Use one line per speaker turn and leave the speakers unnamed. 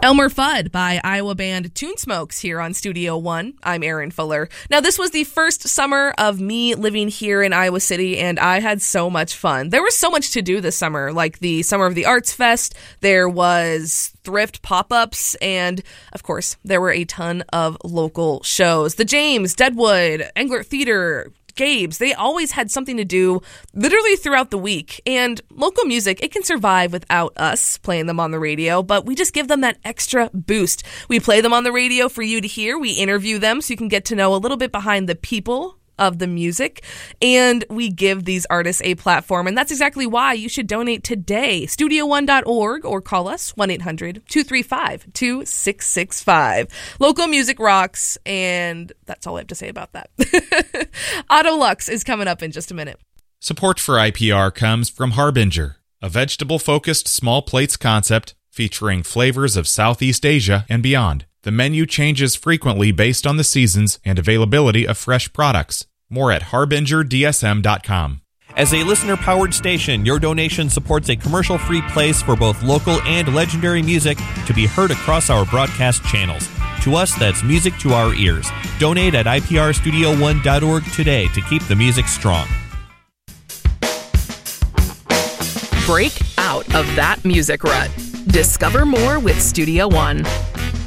Elmer Fudd by Iowa band Tune Smokes here on Studio One. I'm Aaron Fuller. Now, this was the first summer of me living here in Iowa City, and I had so much fun. There was so much to do this summer, like the Summer of the Arts Fest. There was thrift pop-ups, and of course, there were a ton of local shows. The James, Deadwood, Englert Theater, Gabe's, they always had something to do literally throughout the week. And local music, it can survive without us playing them on the radio, but we just give them that extra boost. We play them on the radio for you to hear. We interview them so you can get to know a little bit behind the people of the music, and we give these artists a platform, and that's exactly why you should donate today. Studio1.org or call us 1-800-235-2665. Local music rocks, and that's all I have to say about that. Auto Lux is coming up in just a minute.
Support for IPR comes from Harbinger, a vegetable-focused small plates concept featuring flavors of Southeast Asia and beyond. The menu changes frequently based on the seasons and availability of fresh products. More at harbingerdsm.com.
As a listener-powered station, your donation supports a commercial-free place for both local and legendary music to be heard across our broadcast channels. To us, that's music to our ears. Donate at iprstudio1.org today to keep the music strong.
Break out of that music rut. Discover more with Studio One.